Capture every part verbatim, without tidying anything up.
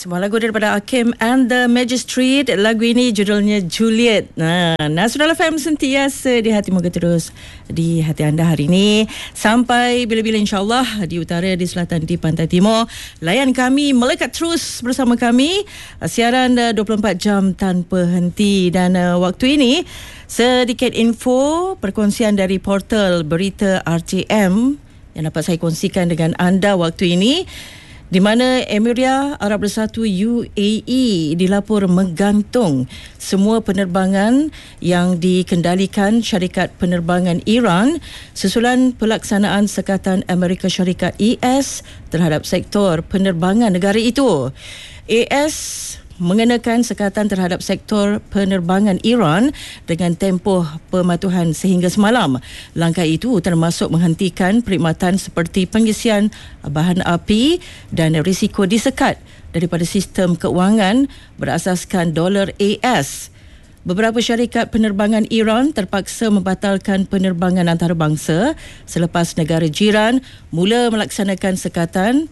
Sebuah lagu daripada Hakim and the Magistrate. Lagu ini judulnya Juliet. Nah, Nasional F M sentiasa di hati moga terus di hati anda hari ini sampai bila-bila, insyaAllah, di utara, di selatan, di pantai timur. Layan kami, melekat terus bersama kami, siaran dua puluh empat jam tanpa henti. Dan uh, waktu ini sedikit info perkongsian dari portal berita R T M yang dapat saya kongsikan dengan anda waktu ini, di mana Emiria Arab Bersatu U A E dilapor menggantung semua penerbangan yang dikendalikan syarikat penerbangan Iran susulan pelaksanaan Sekatan Amerika Syarikat A S terhadap sektor penerbangan negara itu. A S mengenakan sekatan terhadap sektor penerbangan Iran dengan tempoh pematuhan sehingga semalam. Langkah itu termasuk menghentikan perkhidmatan seperti pengisian bahan api dan risiko disekat daripada sistem keuangan berasaskan dolar A S. Beberapa syarikat penerbangan Iran terpaksa membatalkan penerbangan antarabangsa selepas negara jiran mula melaksanakan sekatan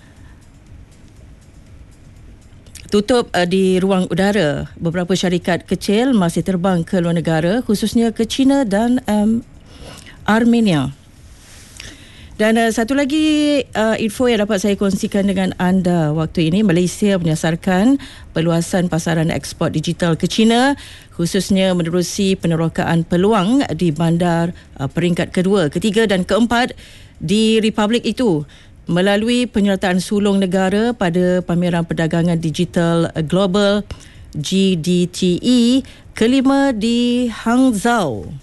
tutup uh, di ruang udara. Beberapa syarikat kecil masih terbang ke luar negara, khususnya ke China dan um, Armenia. Dan uh, satu lagi uh, info yang dapat saya kongsikan dengan anda waktu ini, Malaysia menyasarkan perluasan pasaran ekspor digital ke China, khususnya menerusi penerokaan peluang di bandar uh, peringkat kedua, ketiga dan keempat di Republik itu, melalui penyertaan sulung negara pada pameran perdagangan digital global G D T E kelima di Hangzhou.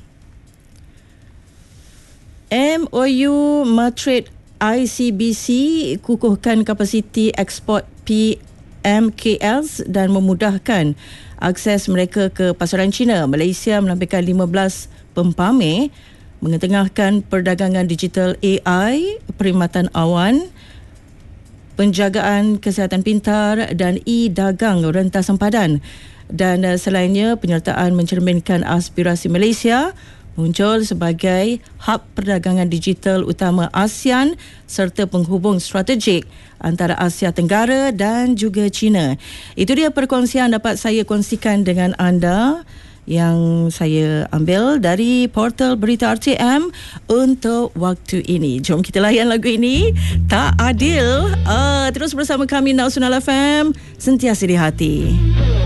M O U Matrade I C B C kukuhkan kapasiti ekspor P M K Ls dan memudahkan akses mereka ke pasaran China. Malaysia melampirkan lima belas pempamer mengetengahkan perdagangan digital A I, perkhidmatan awan, penjagaan kesihatan pintar dan e-dagang rentas sempadan. Dan uh, selainnya, penyertaan mencerminkan aspirasi Malaysia muncul sebagai hub perdagangan digital utama ASEAN serta penghubung strategik antara Asia Tenggara dan juga China. Itu dia perkongsian dapat saya kongsikan dengan anda yang saya ambil dari portal berita R T M untuk waktu ini. Jom kita layan lagu ini, Tak Adil. Uh, terus bersama kami Nasional F M, sentiasa di hati.